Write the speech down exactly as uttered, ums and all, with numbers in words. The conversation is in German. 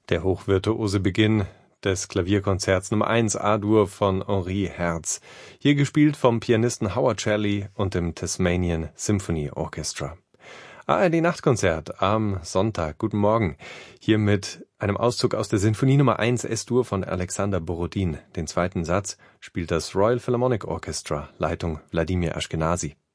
Der hochvirtuose Beginn des Klavierkonzerts Nummer eins A-Dur von Henri Herz, hier gespielt vom Pianisten Howard Shelley und dem Tasmanian Symphony Orchestra. A R D Nachtkonzert am Sonntag. Guten Morgen. Hier mit einem Auszug aus der Sinfonie Nummer eins S-Dur von Alexander Borodin. Den zweiten Satz spielt das Royal Philharmonic Orchestra, Leitung Wladimir Ashkenazy.